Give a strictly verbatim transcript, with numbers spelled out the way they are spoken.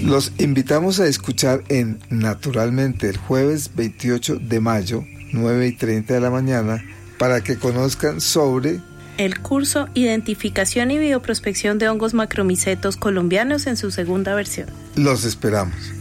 Los invitamos a escuchar en Naturalmente el jueves veintiocho de mayo, nueve y treinta de la mañana, para que conozcan sobre el curso Identificación y Bioprospección de Hongos Macromicetos Colombianos en su segunda versión. Los esperamos.